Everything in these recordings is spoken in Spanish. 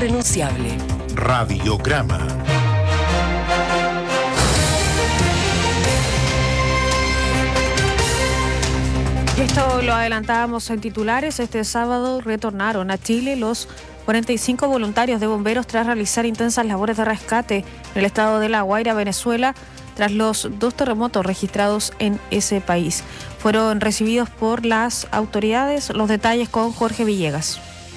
irrenunciable. Radiograma. Esto lo adelantábamos en titulares. Este sábado retornaron a Chile los 45 voluntarios de bomberos tras realizar intensas labores de rescate en el estado de La Guaira, Venezuela, tras los 2 terremotos registrados en ese país. Fueron recibidos por las autoridades. Los detalles con Jorge Villegas.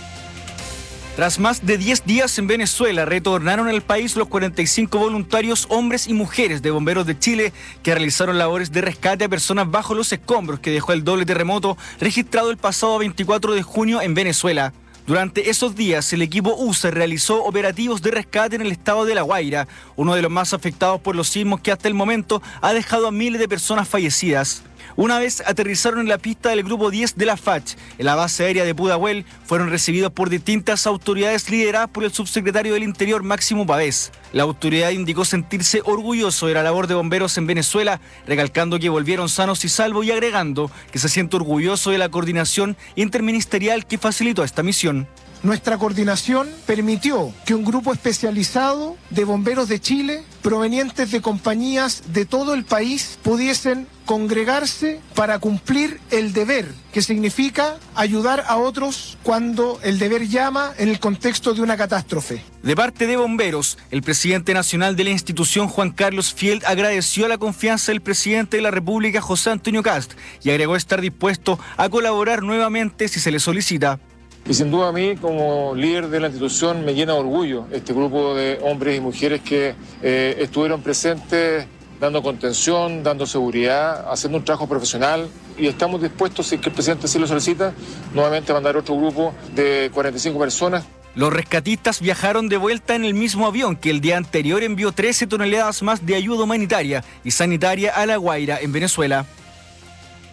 Tras más de 10 días en Venezuela, retornaron al país los 45 voluntarios hombres y mujeres de bomberos de Chile que realizaron labores de rescate a personas bajo los escombros que dejó el doble terremoto registrado el pasado 24 de junio en Venezuela. Durante esos días, el equipo USA realizó operativos de rescate en el estado de La Guaira, uno de los más afectados por los sismos que hasta el momento ha dejado a miles de personas fallecidas. Una vez aterrizaron en la pista del Grupo 10 de la FACH, en la base aérea de Pudahuel, fueron recibidos por distintas autoridades lideradas por el subsecretario del Interior, Máximo Pavés. La autoridad indicó sentirse orgulloso de la labor de bomberos en Venezuela, recalcando que volvieron sanos y salvos y agregando que se siente orgulloso de la coordinación interministerial que facilitó esta misión. Nuestra coordinación permitió que un grupo especializado de bomberos de Chile, provenientes de compañías de todo el país, pudiesen congregarse para cumplir el deber, que significa ayudar a otros cuando el deber llama en el contexto de una catástrofe. De parte de bomberos, el presidente nacional de la institución, Juan Carlos Field, agradeció la confianza del presidente de la República, José Antonio Kast, y agregó estar dispuesto a colaborar nuevamente si se le solicita. Y sin duda a mí, como líder de la institución, me llena de orgullo este grupo de hombres y mujeres que estuvieron presentes dando contención, dando seguridad, haciendo un trabajo profesional, y estamos dispuestos, si es que el presidente sí lo solicita, nuevamente a mandar otro grupo de 45 personas. Los rescatistas viajaron de vuelta en el mismo avión que el día anterior envió 13 toneladas más de ayuda humanitaria y sanitaria a La Guaira, en Venezuela.